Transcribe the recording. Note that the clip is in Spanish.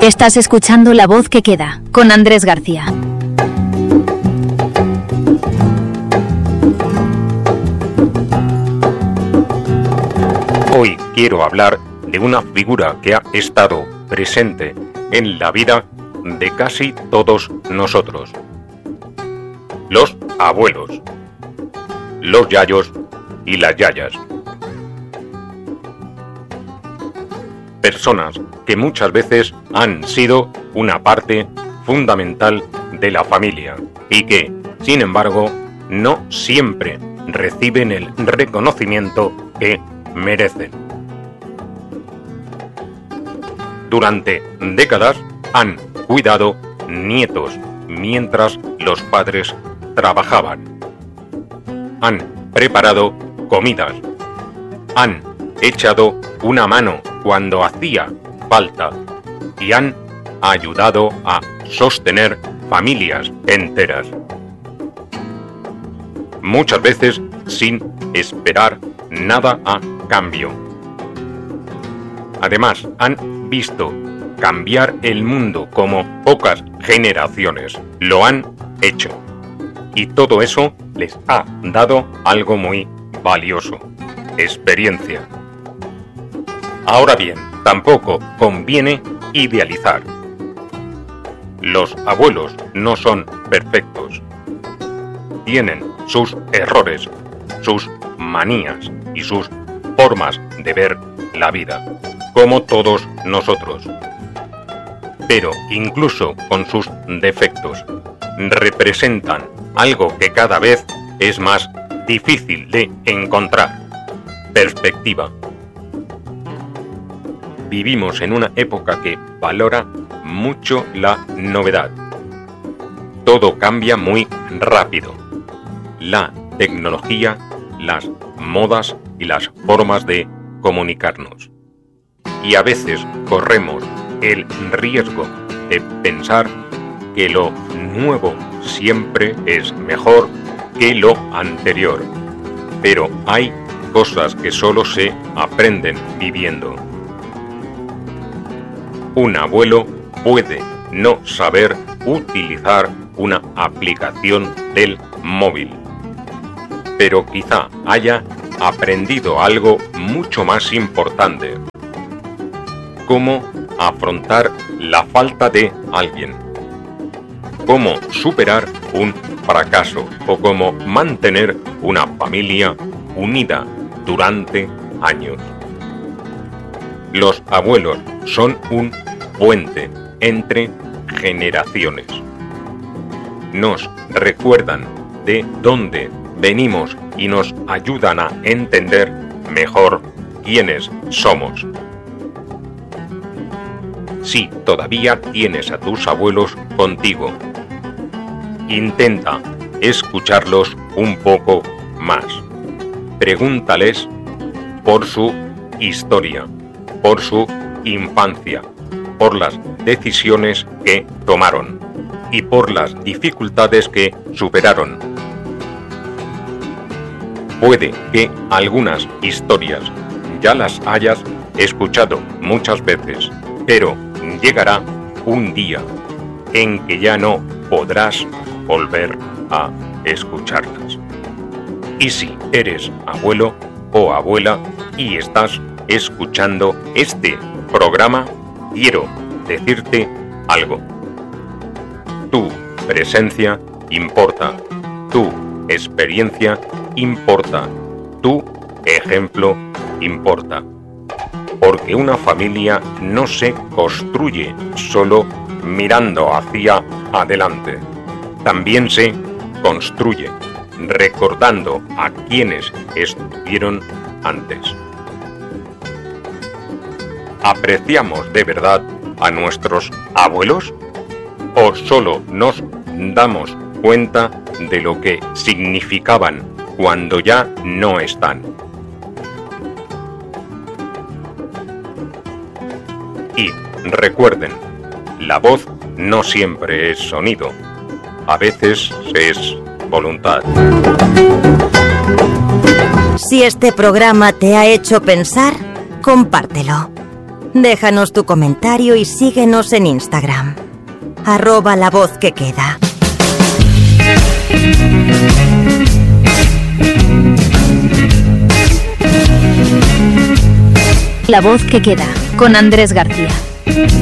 Estás escuchando La Voz que Queda, con Andrés García. Hoy quiero hablar de una figura que ha estado presente en la vida de casi todos nosotros. Los abuelos, los yayos y las yayas. Personas que muchas veces han sido una parte fundamental de la familia y que, sin embargo, no siempre reciben el reconocimiento que merecen. Durante décadas han cuidado nietos mientras los padres trabajaban. Han preparado comidas. Han echado una mano cuando hacía falta y han ayudado a sostener familias enteras. Muchas veces sin esperar nada a cambio. Además, han visto cambiar el mundo como pocas generaciones lo han hecho. Y todo eso les ha dado algo muy valioso: experiencia. Ahora bien, tampoco conviene idealizar. Los abuelos no son perfectos. Tienen sus errores, sus manías y sus formas de ver la vida, como todos nosotros. Pero incluso con sus defectos, representan algo que cada vez es más difícil de encontrar: perspectiva. Vivimos en una época que valora mucho la novedad. Todo cambia muy rápido. La tecnología, las modas y las formas de comunicarnos. Y a veces corremos el riesgo de pensar que lo nuevo siempre es mejor que lo anterior. Pero hay cosas que solo se aprenden viviendo. Un abuelo puede no saber utilizar una aplicación del móvil, pero quizá haya aprendido algo mucho más importante: cómo afrontar la falta de alguien, cómo superar un fracaso o cómo mantener una familia unida durante años. Los abuelos son un puente entre generaciones. Nos recuerdan de dónde venimos y nos ayudan a entender mejor quiénes somos. Si todavía tienes a tus abuelos contigo, intenta escucharlos un poco más. Pregúntales por su historia, por su infancia, por las decisiones que tomaron y por las dificultades que superaron. Puede que algunas historias ya las hayas escuchado muchas veces, pero llegará un día en que ya no podrás volver a escucharlas. Y si eres abuelo o abuela y estás escuchando este programa, quiero decirte algo. Tu presencia importa, tu experiencia importa, tu ejemplo importa. Porque una familia no se construye solo mirando hacia adelante. También se construye recordando a quienes estuvieron antes. ¿Apreciamos de verdad a nuestros abuelos? ¿O solo nos damos cuenta de lo que significaban cuando ya no están? Y recuerden, la voz no siempre es sonido, a veces es voluntad. Si este programa te ha hecho pensar, compártelo. Déjanos tu comentario y síguenos en Instagram. @lavozquequeda. La voz que queda, con Andrés García.